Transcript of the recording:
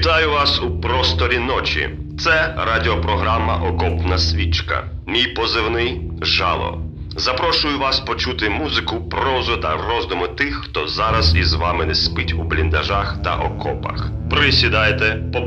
Вітаю вас у просторі ночі. Це радіопрограма «Окопна свічка». Мій позивний «Жало». Запрошую вас почути музику, прозу та роздуми тих, хто зараз із вами не спить у бліндажах та окопах. Присідайте,